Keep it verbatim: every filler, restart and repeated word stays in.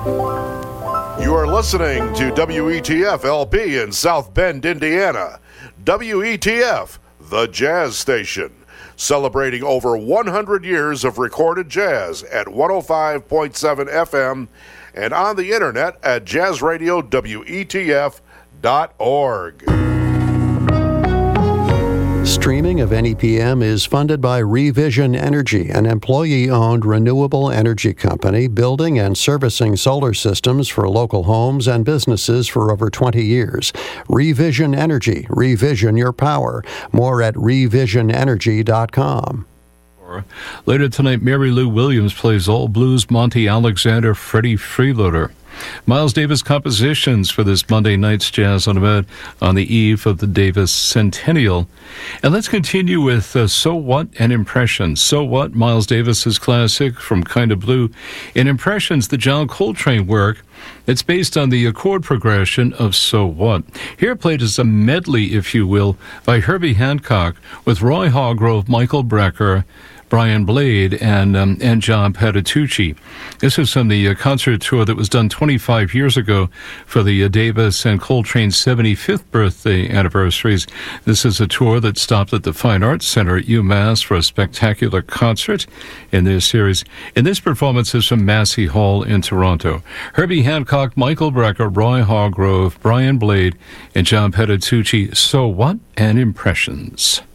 You are listening to W E T F L P in South Bend, Indiana. W E T F, the jazz station, celebrating over one hundred years of recorded jazz at one oh five point seven F M and on the internet at jazz radio W E T F dot org. Streaming of N E P M is funded by Revision Energy, an employee-owned renewable energy company building and servicing solar systems for local homes and businesses for over twenty years. Revision Energy. Revision your power. More at revision energy dot com. Later tonight, Mary Lou Williams plays all blues Monty Alexander, Freddie Freeloader. Miles Davis compositions for this Monday night's Jazz on the Med on the eve of the Davis Centennial. And let's continue with uh, So What and Impressions. So What, Miles Davis's classic from Kind of Blue. In Impressions, the John Coltrane work, it's based on the chord progression of So What. Here played as a medley, if you will, by Herbie Hancock with Roy Hargrove, Michael Brecker, Brian Blade, and um, and John Patitucci. This is from the uh, concert tour that was done twenty-five years ago for the uh, Davis and Coltrane seventy-fifth birthday anniversaries. This is a tour that stopped at the Fine Arts Center at UMass for a spectacular concert in their series. And this performance is from Massey Hall in Toronto. Herbie Hancock, Michael Brecker, Roy Hargrove, Brian Blade, and John Patitucci. So What and Impressions.